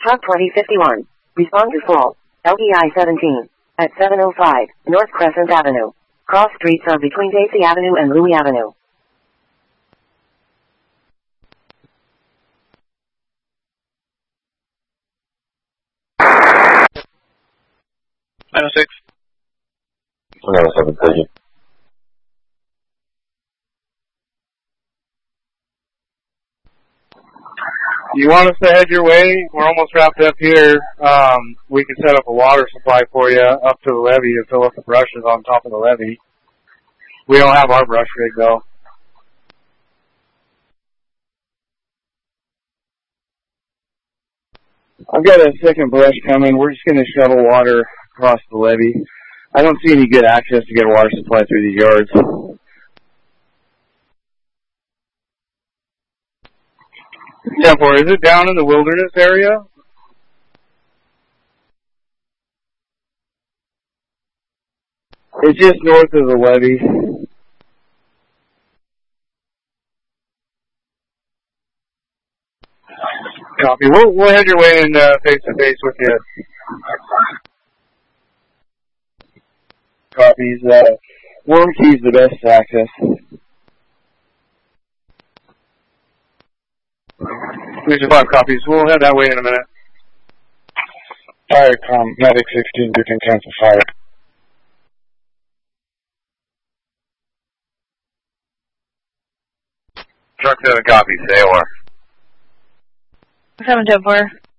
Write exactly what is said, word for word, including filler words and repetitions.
Truck twenty fifty-one. Respond to full. L E I seventeen. At seven oh five, North Crescent Avenue. Cross streets are between Daisy Avenue and Louis Avenue. nine oh six. nine oh seven, thank you. You want us to head your way? We're almost wrapped up here. Um, we can set up a water supply for you up to the levee to fill up the brushes on top of the levee. We don't have our brush rig though. I've got a second brush coming. We're just going to shovel water across the levee. I don't see any good access to get a water supply through these yards. ten four, is it down in the wilderness area? It's just north of the levee. Copy. We'll, we'll head your way in uh, face-to-face with you. Copies. Uh, Worm Key's the best access. Three to five copies. We'll head that way in a minute. Firecom, Medic sixteen, you can cancel fire. Truck seven copies, say or. seven ten four.